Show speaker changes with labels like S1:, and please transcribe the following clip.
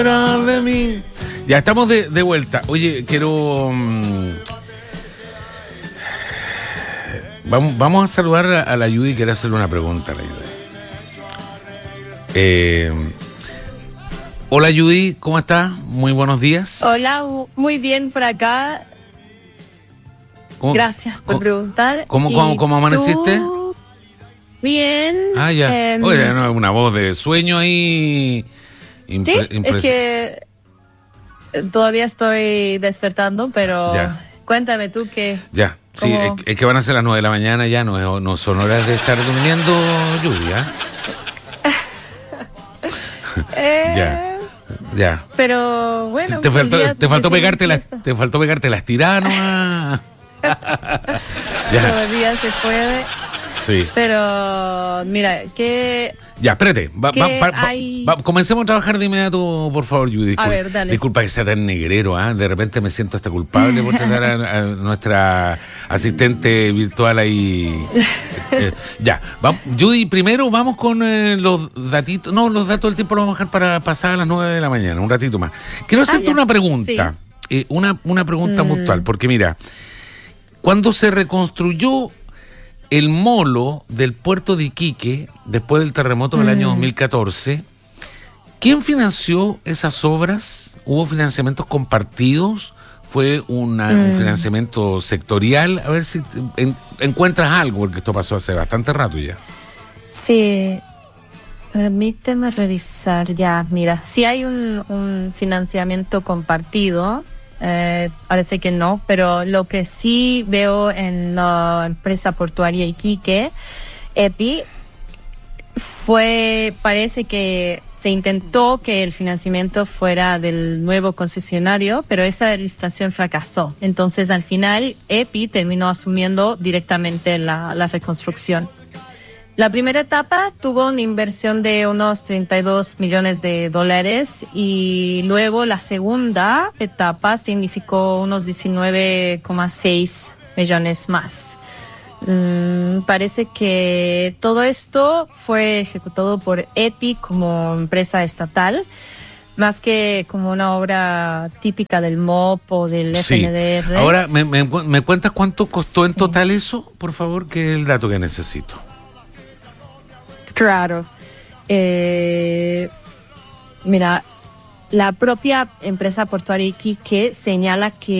S1: de mí. Ya estamos de vuelta. Oye, quiero... Vamos a saludar a la Judy. Quiero hacerle una pregunta a la Judy. Hola Judy, ¿cómo estás? Muy buenos días.
S2: Hola, muy bien por acá. Gracias por preguntar.
S1: ¿Cómo amaneciste?
S2: ¿Tú? Bien.
S1: Ah, ya. Oye, no, una voz de sueño ahí.
S2: Sí, es que todavía estoy despertando, pero
S1: ya.
S2: Cuéntame tú que...
S1: Ya, sí, es que van a ser las 9 de la mañana ya, no son horas de estar durmiendo, Lluvia. Ya.
S2: Pero bueno...
S1: Te faltó pegarte las tiradas, ¿no?
S2: Todavía se puede.
S1: Sí.
S2: Pero, mira, que...
S1: Ya, espérate. Comencemos a trabajar de inmediato, por favor, Judy.
S2: A ver, dale.
S1: Disculpa que sea tan negrero, ¿ah? De repente me siento hasta culpable por tratar a nuestra asistente virtual ahí. Ya. Judy, primero vamos con los datitos. No, los datos del tiempo los vamos a dejar para pasar a las 9 de la mañana, un ratito más. Quiero hacerte una pregunta. Sí. Una pregunta puntual, porque mira, cuando se reconstruyó el molo del puerto de Iquique, después del terremoto del año 2014, ¿quién financió esas obras? ¿Hubo financiamientos compartidos? ¿Fue un financiamiento sectorial? A ver si encuentras algo, porque esto pasó hace bastante rato ya.
S2: Sí, permíteme revisar ya. Mira, sí hay un financiamiento compartido. Parece que no, pero lo que sí veo en la empresa portuaria Iquique, EPI, parece que se intentó que el financiamiento fuera del nuevo concesionario, pero esa licitación fracasó. Entonces, al final, EPI terminó asumiendo directamente la reconstrucción. La primera etapa tuvo una inversión de unos $32 millones y luego la segunda etapa significó unos 19,6 millones más. Parece que todo esto fue ejecutado por EPI como empresa estatal, más que como una obra típica del MOP o del FNDR.
S1: Sí. Ahora, ¿me cuentas cuánto costó en total eso, por favor? Que es el dato que necesito.
S2: Claro. Mira, la propia empresa portuaria Iquique señala que